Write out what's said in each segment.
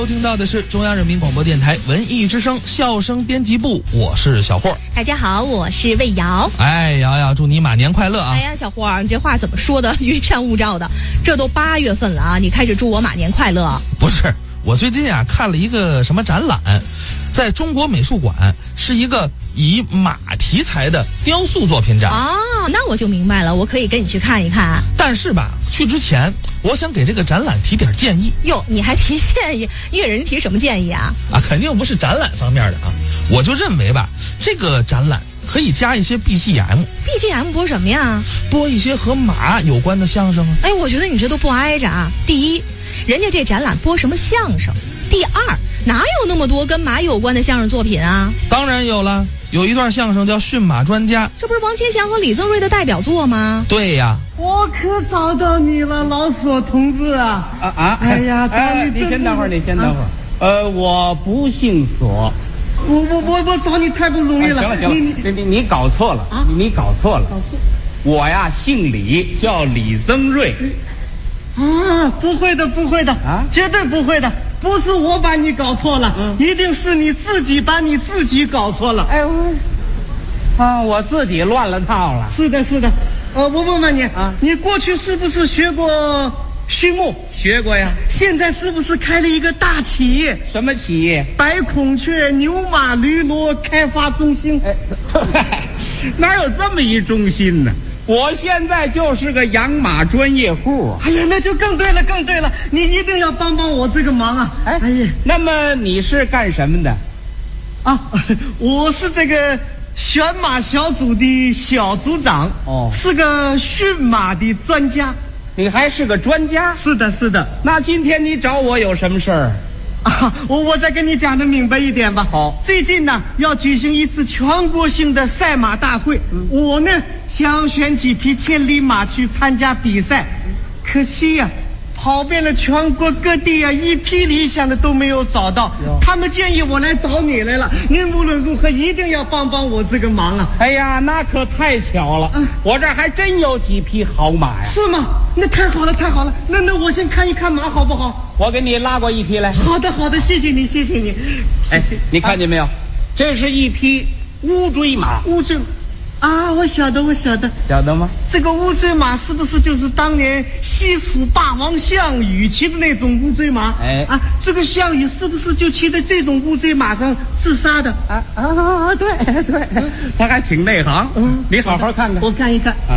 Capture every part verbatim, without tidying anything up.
收听到的是中央人民广播电台文艺之声笑声编辑部，我是小霍。 大家好，我是魏瑶。 哎，瑶瑶，祝你马年快乐啊！ 哎呀，小霍，你这话怎么说的？云山雾罩的，这都八月份了啊，你开始祝我马年快乐？ 不是，我最近啊看了一个什么展览，在中国美术馆是一个以马题材的雕塑作品展。 哦，那我就明白了，我可以跟你去看一看。 但是吧，去之前我想给这个展览提点建议。 哟，你还提建议？你给人提什么建议啊？ 啊，肯定不是展览方面的啊。我就认为吧，这个展览可以加一些 B G M。B G M 播什么呀？ 播一些和马有关的相声啊。 哎，我觉得你这都不挨着啊。第一，人家这展览播什么相声？第二，哪有那么多跟马有关的相声作品啊？ 当然有了，有一段相声叫《驯马专家》， 这不是王千祥和李增瑞的代表作吗？ 对呀。 我可找到你了，老索同志啊！ 啊啊！ 哎呀，找哎， 你你先等会儿，你先等会儿。 啊、 呃，我不姓索。 我我我我找你太不容易了。 啊、行了行了， 你你你你搞错了啊！你搞错了。 搞错。 我呀姓李，叫李增瑞。 啊，不会的，不会的啊，绝对不会的。不是我把你搞错了，嗯、一定是你自己把你自己搞错了。 哎我，啊，我自己乱了套了。 是的，是的。呃，我问问你啊，你过去是不是学过畜牧？ 学过呀。 现在是不是开了一个大企业？ 什么企业？ 白孔雀牛马驴骡开发中心。 哎，哪有这么一中心呢？我现在就是个养马专业户。 哎呀，那就更对了，更对了！你一定要帮帮我这个忙啊！ 哎，哎呀，那么你是干什么的？ 啊，我是这个选马小组的小组长。哦，是个驯马的专家。 你还是个专家？ 是的，是的。 那今天你找我有什么事儿？ 啊，我我再跟你讲的明白一点吧。 好， 最近呢要举行一次全国性的赛马大会，嗯、我呢想选几匹千里马去参加比赛，可惜呀、啊，跑遍了全国各地啊，一匹理想的都没有找到。他们建议我来找你来了，您无论如何一定要帮帮我这个忙啊！ 哎呀，那可太巧了，嗯、我这还真有几匹好马呀。 是吗？那太好了，太好了！那那我先看一看马好不好？ 我给你拉过一匹来。 好的，好的，谢谢你，谢谢你。 哎，你看见没有？啊、这是一匹乌骓马。 乌骓，啊，我晓得，我晓得。 晓得吗？ 这个乌骓马是不是就是当年西楚霸王项羽骑的那种乌骓马？ 哎， 啊，这个项羽是不是就骑在这种乌骓马上自杀的？ 啊啊，对对，嗯、他还挺内行。嗯，你好好看看， 我看一看。啊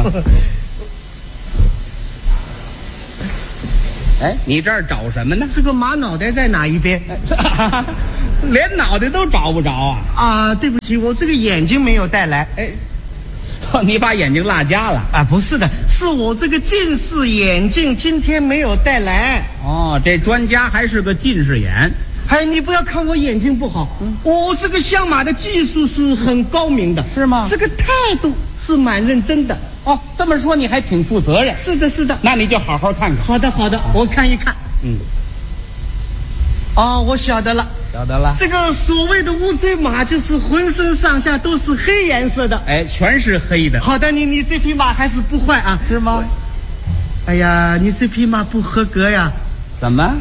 哎，你这儿找什么呢？ 这个马脑袋在哪一边？ 连脑袋都找不着啊！ 啊，对不起，我这个眼睛没有带来。 哎，你把眼睛落家了啊？不是的，是我这个近视眼镜今天没有带来。 哦，这专家还是个近视眼。 哎，你不要看我眼睛不好，嗯、我这个相马的技术是很高明的， 是吗？ 这个态度是蛮认真的。 哦，这么说你还挺负责任。 是的，是的。 那你就好好看看。 好的，好的，我看一看。嗯。哦，我晓得了， 晓得了。 这个所谓的乌骓马，就是浑身上下都是黑颜色的。 哎，全是黑的。 好的，你你这匹马还是不坏啊？ 是吗？ 哎呀，你这匹马不合格呀。 怎么？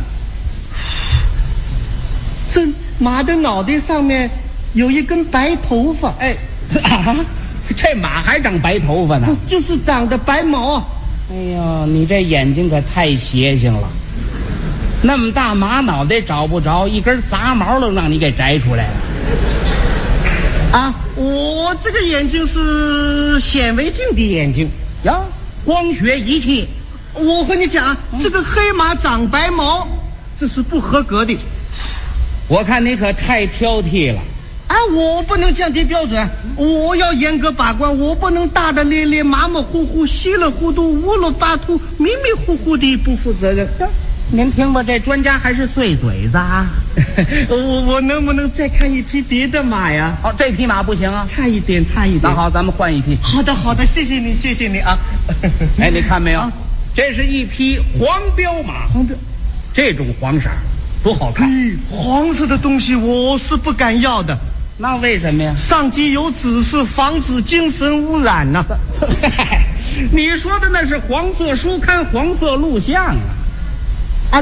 这马的脑袋上面有一根白头发。 哎。啊这马还长白头发呢， 就是长的白毛啊！ 哎呦，你这眼睛可太邪性了，那么大马脑袋找不着，一根杂毛都让你给摘出来了。 啊，我这个眼睛是显微镜的眼睛呀，光学仪器。 我和你讲，嗯、这个黑马长白毛，这是不合格的。 我看你可太挑剔了。 啊，我不能降低标准，我要严格把关，我不能大大咧咧、马马虎虎、稀里糊涂、乌鲁巴图、迷迷糊糊的不负责任。 您听吧，这专家还是碎嘴子啊！ 我我能不能再看一匹别的马呀？ 哦，这匹马不行啊， 差一点，差一点。 那好，咱们换一匹。 好的，好的，谢谢你，谢谢你啊！ 哎，你看没有？啊、这是一匹黄骠马， 黄骠， 这种黄色多好看！ 嗯，黄色的东西我是不敢要的。 那为什么呀？ 上级有指示防止精神污染呢、 啊。你说的那是黄色书刊、黄色录像啊！ 啊，对呀、啊，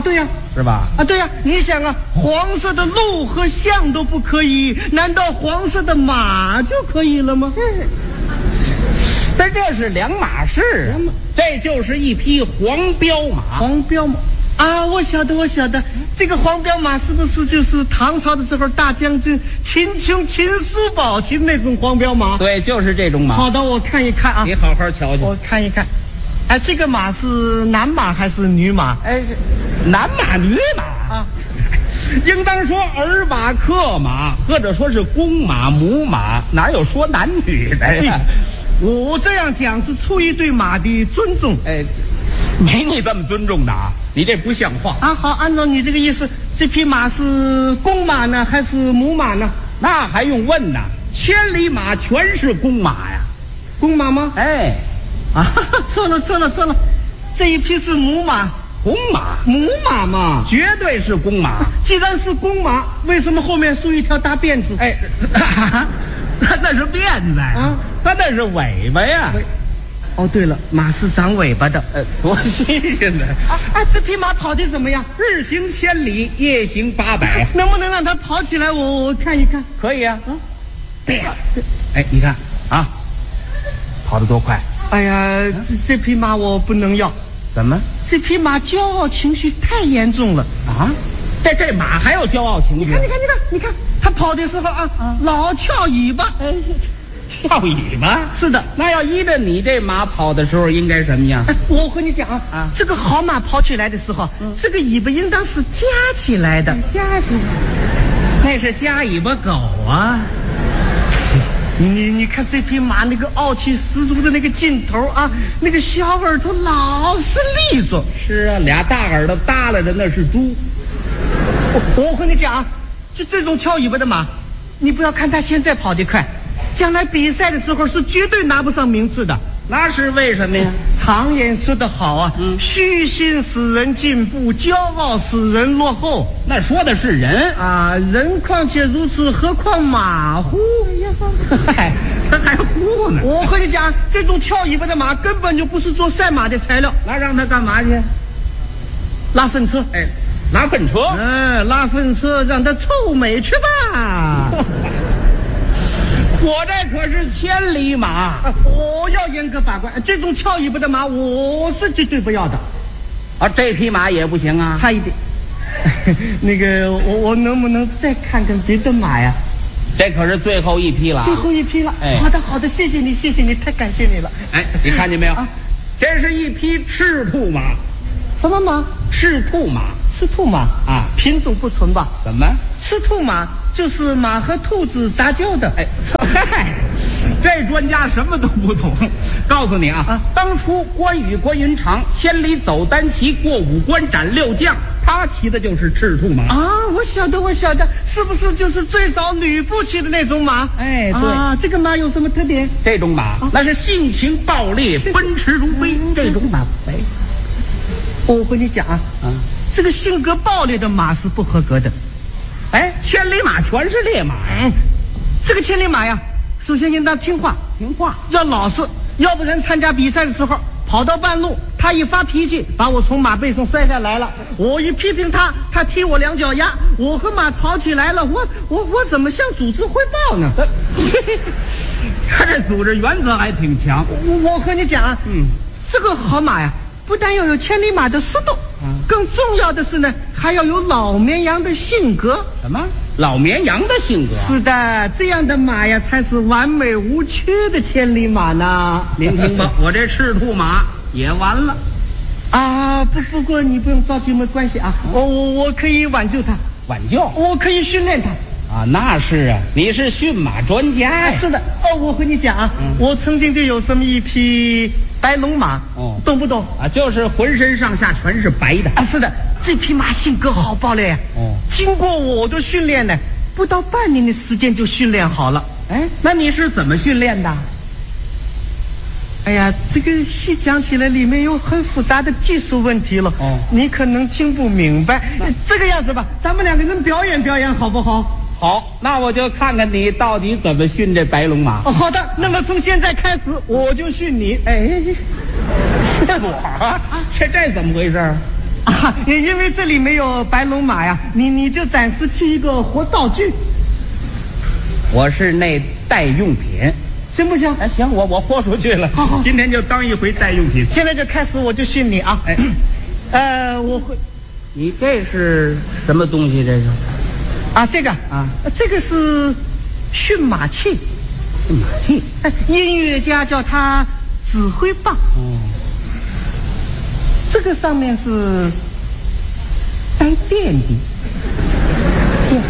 是吧？ 啊，对呀、啊，你想啊，黄色的鹿和象都不可以，难道黄色的马就可以了吗？ 但这是两码事啊，这就是一匹黄骠马。 黄骠马啊，我晓得，我晓得，这个黄骠马是不是就是唐朝的时候大将军秦琼、秦叔宝琴那种黄骠马？ 对，就是这种马。 好的，我看一看啊， 你好好瞧瞧。 我看一看，哎，这个马是男马还是女马？ 哎，男马女马啊， 应当说儿马、克马，或者说是公马、母马，哪有说男女的呀？ 哎，我这样讲是出于对马的尊重。 哎，没你这么尊重的啊！你这不像话啊！好，按照你这个意思，这匹马是公马呢，还是母马呢？ 那还用问呢？千里马全是公马呀！ 公马吗？ 哎， 啊，错了错了错了，这一匹是母马。 公马， 母马嘛， 绝对是公马。 既然是公马，为什么后面梳一条大辫子？ 哎，那是辫子啊，他那是尾巴呀。 哦，对了，马是长尾巴的， 呃，多新鲜呢！ 啊啊，这匹马跑得怎么样？ 日行千里，夜行八百。 能不能让它跑起来？我我看一看。 可以啊。啊，哎，你看啊，跑得多快！ 哎呀，这这匹马我不能要。 怎么？ 这匹马骄傲情绪太严重了啊！这这马还有骄傲情绪？ 你看，你看，你看，你看，它跑的时候啊，啊老翘尾巴。 哎，翘尾巴？ 是的。 那要依着你这马跑的时候，应该什么样？ 哎，我和你讲啊，啊这个好马跑起来的时候，嗯、这个尾巴应当是夹起来的。 夹起来？那是夹尾巴狗啊！ 你你你看这匹马那个傲气十足的那个劲头啊，那个小耳朵老是利索。 是啊，俩大耳朵耷拉着那是猪。 我我和你讲啊，就这种翘尾巴的马，你不要看它现在跑得快，将来比赛的时候是绝对拿不上名次的。 那是为什么呀？ 常言说得好啊，嗯、虚心使人进步，骄傲使人落后。 那说的是人啊，人况且如此，何况马乎？ 嗨，他还呼呢！ 我和你讲，这种翘尾巴的马根本就不是做赛马的材料。 那让他干嘛去？ 拉粪车。 哎，拉粪车？ 嗯，拉粪车，让他臭美去吧。 我这可是千里马、 啊，我要严格把关。这种翘尾巴的马，我是绝对不要的。 啊，这匹马也不行啊， 差一点。那个，我我能不能再看看别的马呀？ 这可是最后一批了， 最后一批了。 哎， 好的好的，谢谢你，谢谢你，太感谢你了。 哎，你看见没有？啊，这是一匹赤兔马。 什么马？ 赤兔马。 赤兔马啊， 品种不纯吧？ 怎么？ 赤兔马就是马和兔子杂交的。 哎，嗨，这专家什么都不懂。告诉你啊，啊当初关羽关云长千里走单骑，过五关斩六将，他骑的就是赤兔马啊！我晓得，我晓得，是不是就是最早吕布骑的那种马？ 哎，对啊，这个马有什么特点？ 这种马、啊、那是性情暴烈，奔驰如飞。嗯、这种马，哎， 我和你讲啊，啊，这个性格暴烈的马是不合格的。 哎，千里马全是烈马呀、 嗯！这个千里马呀，首先应当听话， 听话， 要老实，要不然参加比赛的时候跑到半路，他一发脾气，把我从马背上摔下来了，我一批评他，他踢我两脚丫，我和马吵起来了，我我我怎么向组织汇报呢？ 他这组织原则还挺强。 我我和你讲啊， 嗯， 这个好马呀，不但要有千里马的速度，嗯、更重要的是呢，还要有老绵羊的性格。 什么？老绵羊的性格？ 是的，这样的马呀，才是完美无缺的千里马呢。 您听吧，我这赤兔马也完了。 啊，不不过你不用着急，没关系啊，我我我可以挽救它， 挽救， 我可以训练它。 啊，那是啊，你是驯马专家呀。 啊、是的，哦，我和你讲啊，嗯、我曾经就有这么一匹白龙马，哦，懂不懂？ 啊，就是浑身上下全是白的。 啊，是的，这匹马性格好暴烈呀。哦，经过我的训练呢，不到半年的时间就训练好了。 哎，那你是怎么训练的？ 哎呀，这个细讲起来里面有很复杂的技术问题了。哦，你可能听不明白。这个样子吧，咱们两个人表演表演好不好？ 好，那我就看看你到底怎么训这白龙马。 哦，好的，那么从现在开始我就训你。 哎，训我？这这怎么回事？ 啊， 啊，因为这里没有白龙马呀，你你就暂时去一个活道具。 我是那代用品， 行不行？ 哎，行，我我豁出去了。 好好， 今天就当一回代用品。 现在就开始，我就训你啊。 哎， 呃，我会。 你这是什么东西？这是？ 啊，这个啊， 这个是驯马器。 驯马器。 哎，音乐家叫它指挥棒。 哦。 这个上面是带电的。电。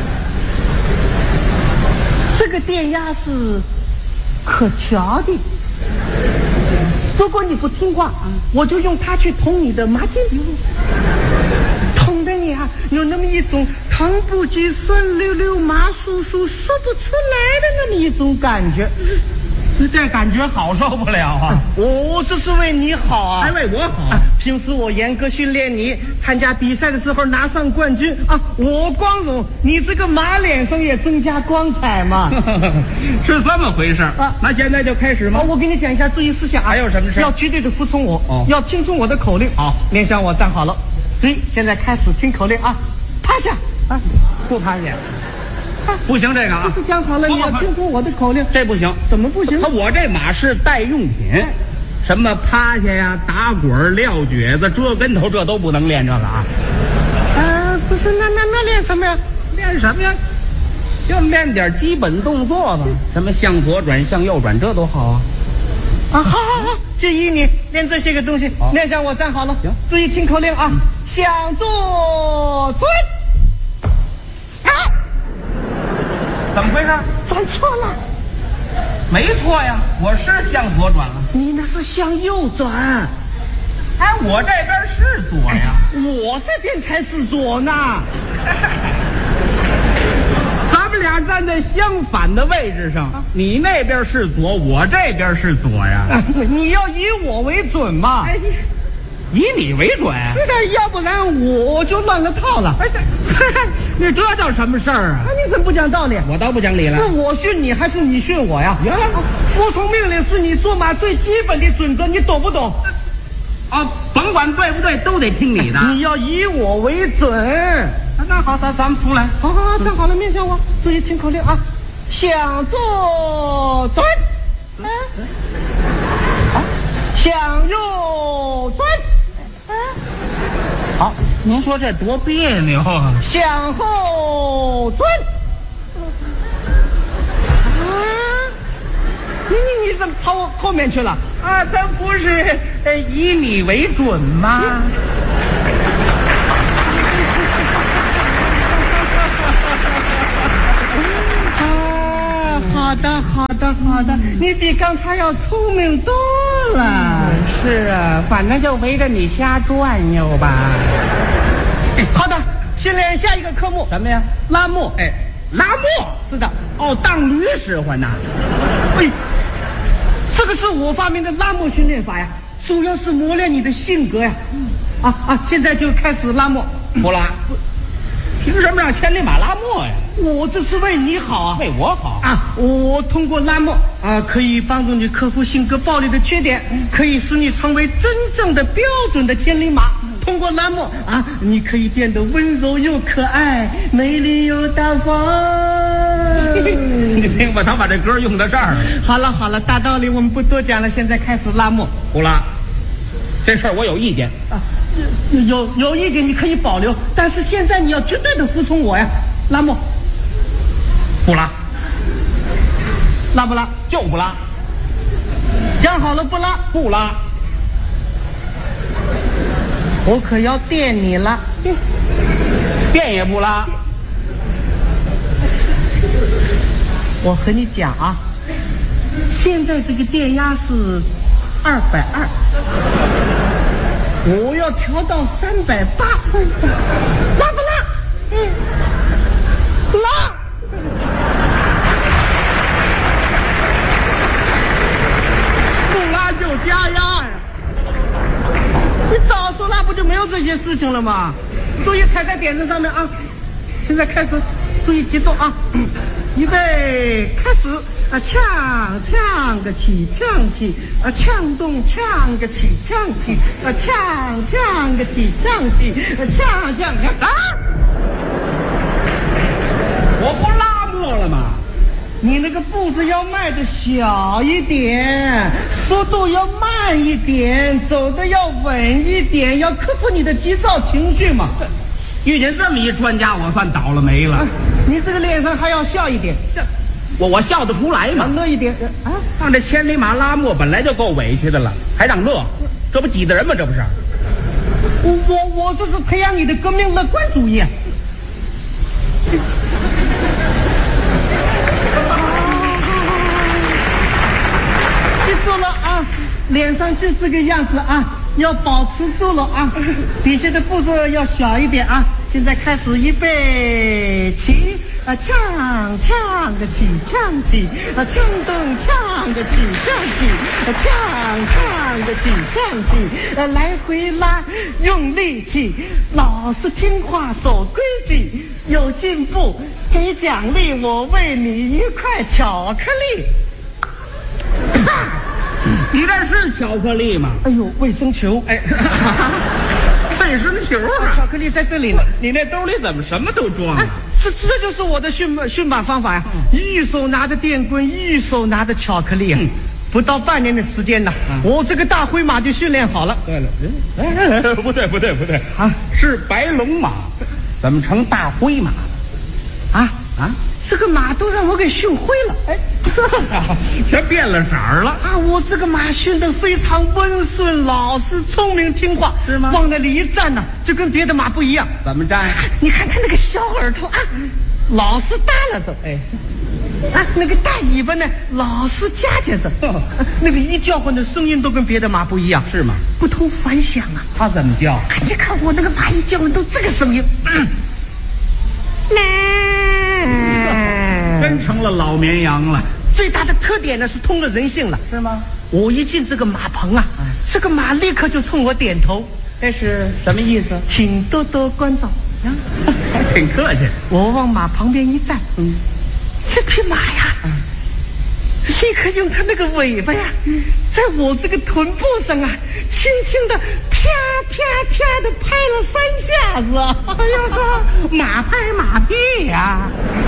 这个电压是可调的。如果你不听话，我就用它去捅你的麻筋，捅的你啊有那么一种糖不鸡酸溜溜麻酥酥说不出来的那么一种感觉。 这感觉好受不了啊！ 我这是为你好啊， 还为我好。 啊，平时我严格训练你，参加比赛的时候拿上冠军啊，我光荣，你这个马脸上也增加光彩嘛。 是这么回事啊？那现在就开始吗？ 哦，我给你讲一下注意事项啊。 还有什么事？ 要绝对的服从我， 哦， 要听从我的口令。 好， 面向我站好了。注意，现在开始听口令啊！趴下啊，不趴下。不行，这个啊， 这是讲好了，你要听从我的口令。 这不行， 怎么不行？ 我这马是代用品，什么趴下呀、打滚、撂蹶子、折跟头，这都不能练这个啊。 啊，不是，那那那练什么呀？ 练什么呀？就练点基本动作吧，什么向左转、向右转，这都好啊。 啊，好好好，建议你练这些个东西。面向我站好了， 行， 注意听口令啊，嗯、向左转。 怎么回事？ 转错了。 没错呀，我是向左转了。 你那是向右转。 哎，我这边是左呀。 我这边才是左呢。 咱们俩站在相反的位置上，啊、你那边是左，我这边是左呀。 啊、你要以我为准嘛。 哎，以你为准。 是的，要不然我就乱了套了。 哎，你这叫什么事儿啊？ 啊，你怎么不讲道理？ 我倒不讲理了。 是我训你，还是你训我呀？ 呀， 啊，服从命令是你做马最基本的准则，你懂不懂？ 啊，甭管对不对，都得听你的。 你要以我为准。 啊、那好，咱咱们重来。 好好好，站好了，面向我，注意听口令啊！向左转，啊，好，向右转，啊， 好，您说这多别扭啊！ 向后转，啊，你你你怎么跑后面去了？ 啊，咱不是呃以你为准吗？ 啊，好的好的好的，你比刚才要聪明多了。 是啊，反正就围着你瞎转悠吧。 好的，先练下一个科目。 什么呀？ 拉磨。 哎，拉磨。 是的。 哦，当驴使唤呐。 哎，这个是我发明的拉磨训练法呀，主要是磨练你的性格呀。啊啊，现在就开始拉磨。 不拉。凭什么让千里马拉磨呀？ 我这是为你好啊， 为我好啊！我通过拉磨啊，可以帮助你克服性格暴力的缺点，可以使你成为真正的标准的千里马。通过拉磨啊，你可以变得温柔又可爱，美丽又大方。 你听吧，他把这歌用到这儿了。 好了好了，大道理我们不多讲了，现在开始拉磨。 不拉，这事儿我有意见啊。有有意见你可以保留，但是现在你要绝对的服从我呀。拉磨。 不拉。 拉不拉？ 就不拉。 讲好了不拉。 不拉。 我可要电你了。 电也不拉。 我和你讲啊，现在这个电压是二百二，我要调到三百八，拉不拉？嗯，拉。不拉就加压呀！你早说拉不就没有这些事情了吗？注意踩在点子上面啊！现在开始，注意节奏啊！预备，开始！ 啊，锵锵个起锵起，啊，锵动锵个起锵起，啊，锵锵个起锵起，啊，锵锵啊！ 我不拉磨了吗？ 你那个步子要迈的小一点，速度要慢一点，走的要稳一点，要克服你的急躁情绪嘛。 遇见这么一专家，我算倒了霉了。啊、 你这个脸上还要笑一点， 笑，我我笑得出来吗？ 乐一点啊！ 让这千里马拉磨本来就够委屈的了，还让乐，这不挤得人吗？这不是？ 我我我这是培养你的革命乐观主义、啊。记住了啊，脸上就这个样子啊，要保持住了啊，底下的步骤要小一点啊。现在开始，预备起啊，锵锵个起锵起啊，锵动锵个起锵起啊，锵锵个起锵起啊，来回拉，用力气，老实听话，守规矩，有进步给奖励，我喂你一块巧克力。 你这是巧克力吗？ 哎呦，卫生球！哎， 卫生球啊！ 巧克力在这里呢。 你那兜里怎么什么都装啊？ 这这就是我的驯驯马方法呀、啊！嗯、一手拿着电棍，一手拿着巧克力啊！嗯、不到半年的时间呢，嗯、我这个大灰马就训练好了。 对了，哎，不对不对不对啊，是白龙马，怎么成大灰马了？ 啊啊！这个马都让我给训灰了，哎， 全变了色儿了啊！我这个马训得非常温顺、老实、聪明、听话， 是吗？ 往那里一站呢，就跟别的马不一样。 怎么站？ 你看它那个小耳朵啊，老是耷拉着，哎，啊，那个大尾巴呢，老是夹夹着，哦、那个一叫唤的声音都跟别的马不一样， 是吗？ 不同凡响啊！ 它怎么叫？ 你看我那个马一叫唤都这个声音，嗯真成了老绵羊了。 最大的特点呢是通了人性了， 是吗？ 我一进这个马棚啊，嗯、这个马立刻就冲我点头， 这是什么意思？ 请多多关照。 啊、还挺客气。 我往马旁边一站，嗯，这匹马呀，嗯、立刻用它那个尾巴呀，嗯、在我这个臀部上啊，轻轻的啪啪啪的拍了三下子。哎呀，马拍马屁呀！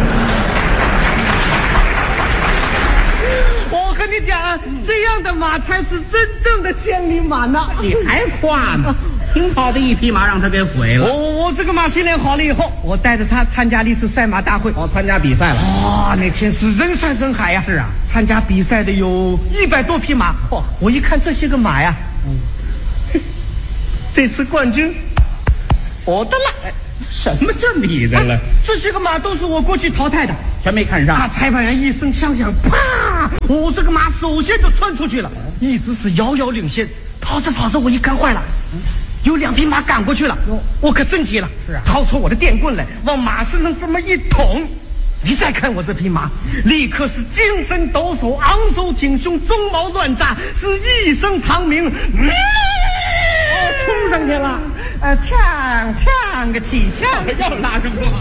我跟你讲啊，这样的马才是真正的千里马呢。 你还夸呢？挺好的一匹马，让他给毁了。 我我这个马训练好了以后，我带着他参加了一次赛马大会， 哦，参加比赛了。 哇、哦，那天是人山人海呀。 是啊， 参加比赛的有一百多匹马。嚯、哦，我一看这些个马呀，嗯，这次冠军我的了。哎， 什么叫你的了？啊、 这些个马都是我过去淘汰的， 全没看上。 啊！裁判员一声枪响，啪！我这个马首先就窜出去了，一直是遥遥领先。跑着跑着，我一看坏了，嗯、有两匹马赶过去了，我可真急了， 是啊， 掏出我的电棍来，往马身上这么一捅。你再看我这匹马，立刻是精神抖擞，昂首挺胸，鬃毛乱炸，是一声长鸣，嗯、 哦，冲上去了， 呃，呛呛个起呛， 又拉上过。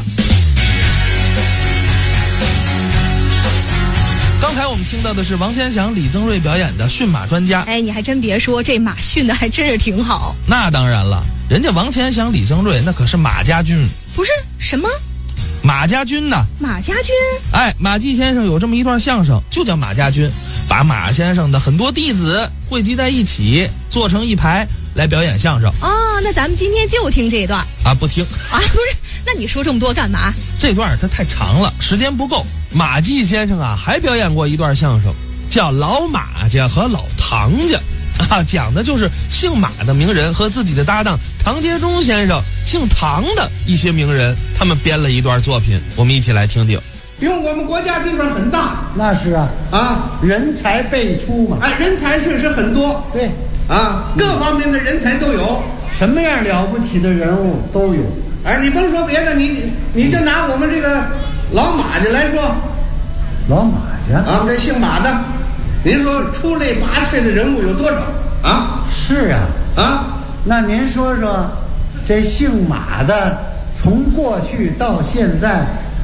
刚才我们听到的是王千祥、李增瑞表演的驯马专家。 哎，你还真别说，这马训的还真是挺好。 那当然了，人家王千祥、李增瑞那可是马家军。 不是什么？ 马家军呢？ 马家军？ 哎，马季先生有这么一段相声，就叫马家军，把马先生的很多弟子汇集在一起，做成一排来表演相声。 哦，那咱们今天就听这一段啊？不听啊？不是，那你说这么多干嘛？ 这段它太长了，时间不够。马季先生啊，还表演过一段相声，叫《老马家和老唐家》，啊，讲的就是姓马的名人和自己的搭档唐杰忠先生姓唐的一些名人，他们编了一段作品，我们一起来听听。 因为我们国家地方很大， 那是啊， 啊， 人才辈出嘛， 哎，人才确实很多， 对， 啊，各方面的人才都有， 什么样了不起的人物都有。 哎，你甭说别的，你你就拿我们这个老马家来说， 老马家啊，这姓马的，您说出类拔萃的人物有多少啊？ 是啊， 啊， 那您说说，这姓马的从过去到现在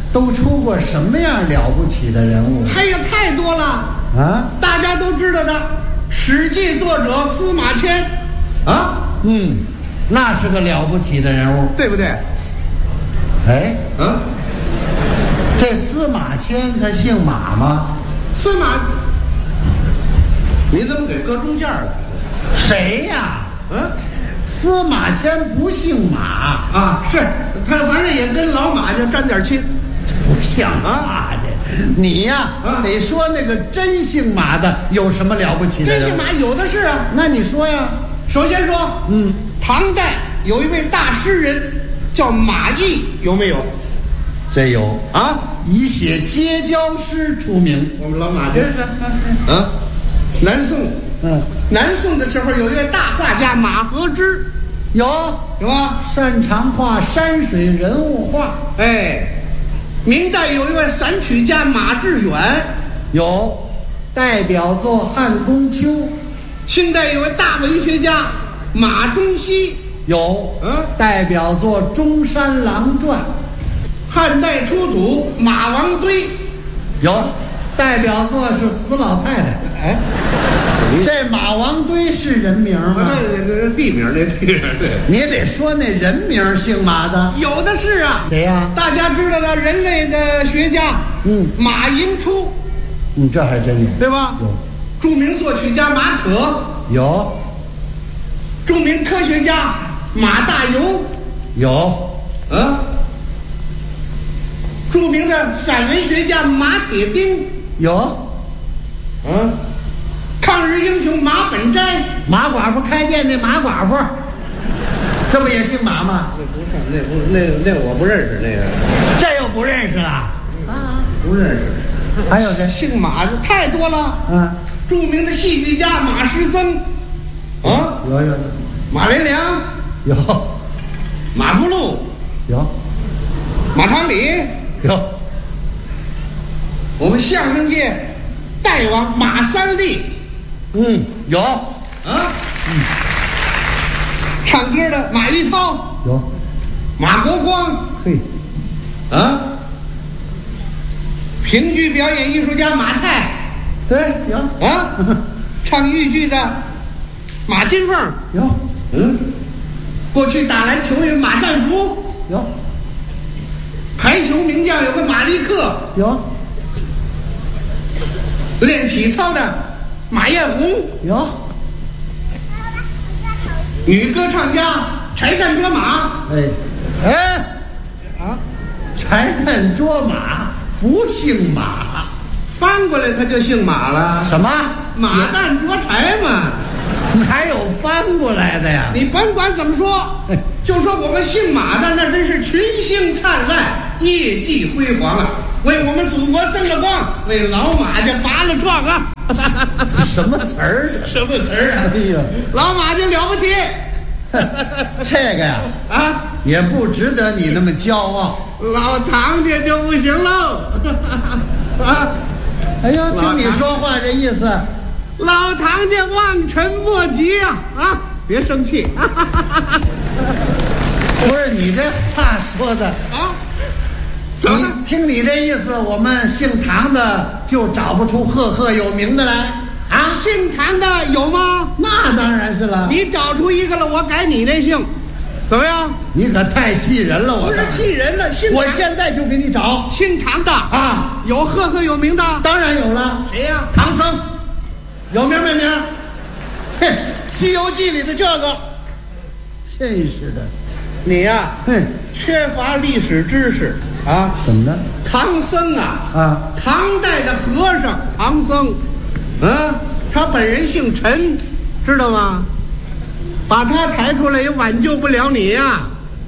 都出过什么样了不起的人物？ 还有太多了啊！ 大家都知道的，《史记》作者司马迁啊， 嗯，那是个了不起的人物， 对不对？ 哎， 啊， 这司马迁他姓马吗？ 司马，你怎么给搁中间了？ 谁呀？ 嗯， 司马迁不姓马啊，是他，反正也跟老马就沾点亲。 不像话这，你呀、 啊、 得说那个真姓马的有什么了不起的人？ 真姓马有的是啊。 那你说呀？ 首先说， 嗯， 唐代有一位大诗人叫马邑，有没有？ 这有啊， 以写结交诗出名。 我们老马这是啊，南宋， 嗯， 南宋的时候有一位大画家马和之， 有有吧？ 擅长画山水人物画。 哎，明代有一位散曲家马致远， 有代表作《汉宫秋》。 清代有位大文学家马中锡， 有嗯， 代表作《中山狼传》。 汉代出土马王堆， 有代表作是《死老太太》。 哎， 这马王堆是人名吗？ 那那是地名，那地名对。 你得说那人名姓马的。 有的是啊。 谁呀？ 大家知道的人类的学家， 嗯， 马寅初， 嗯，这还真有， 对吧？ 有。 著名作曲家马可， 有。 著名科学家马大猷， 有。 啊。著名的散文学家马铁兵， 有。 嗯，抗日英雄马本斋， 马寡妇开店那马寡妇，这不也姓马吗？ 那不是，那不那那我不认识那个， 这又不认识了啊，不认识。 还有这姓马的太多了。 嗯， 著名的戏剧家马师曾，啊， 有有马连良， 有马福禄， 有马长礼， 有。 我们相声界大王马三立， 嗯，有啊，嗯，唱歌的马一涛， 有。 马国光， 嘿， 啊，评剧表演艺术家马泰， 对，有啊，唱豫剧的马金凤， 有嗯，过去打篮球有马占福， 有排球名将有个马利克， 有练体操的马艳红， 有女歌唱家柴旦卓玛， 哎哎啊，柴旦卓玛不姓马， 翻过来他就姓马了。 什么马旦卓柴嘛？ 还有翻过来的呀？ 你甭管怎么说，就说我们姓马的那真是群星灿烂，业绩辉煌啊，为我们祖国增了光，为老马家拔了创啊！ 什么词儿？ 什么词儿啊？ 哎呀， 老马家了不起！ 这个呀啊， 也不值得你那么骄傲。 老唐家就不行喽！啊， 哎呀，听你说话这意思， 老唐家望尘莫及啊！啊，别生气不是你这话说的啊！怎么？ 你听你这意思，我们姓唐的就找不出赫赫有名的来啊？ 姓唐的有吗？ 那当然是了。 你找出一个了，我改你那姓，怎么样？ 你可太气人了！我不是气人了，姓唐我现在就给你找姓唐的啊， 有赫赫有名的， 当然有了。 谁呀？ 唐僧，有名没名？哼，《西游记》里的这个，真是的。 你呀， 哼， 缺乏历史知识啊！ 怎么的？ 唐僧啊， 啊， 唐代的和尚唐僧，啊，他本人姓陈，知道吗？把他抬出来也挽救不了你呀、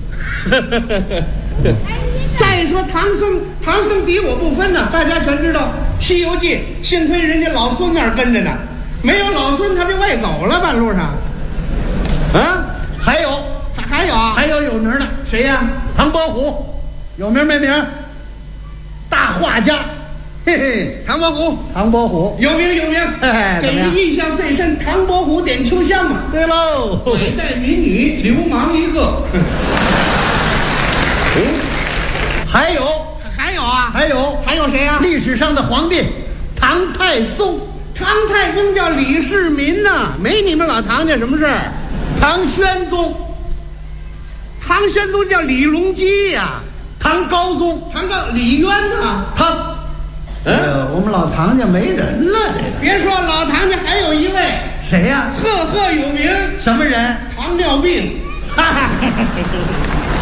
再说唐僧，唐僧敌我不分呢，大家全知道《西游记》，幸亏人家老孙那儿跟着呢，没有老孙他就喂狗了，半路上。啊， 还有还还有啊还有有名的， 谁呀、 唐伯虎，有名没名？大画家，嘿嘿， 唐伯虎唐伯虎有名有名， 哎给怎么样人印象最深。唐伯虎点秋香嘛， 对喽， 百代民女流氓一个。 还有还有啊， 还有谁呀、啊？ 历史上的皇帝唐太宗。 唐太宗叫李世民呐、啊，没你们老唐家什么事儿。 唐玄宗， 唐玄宗叫李隆基呀、啊。 唐高宗， 唐高李渊呐、啊， 他，呃，我们老唐家没人了，这个。 别说老唐家还有一位， 谁呀、啊？ 赫赫有名。 什么人？ 糖尿病。哈哈。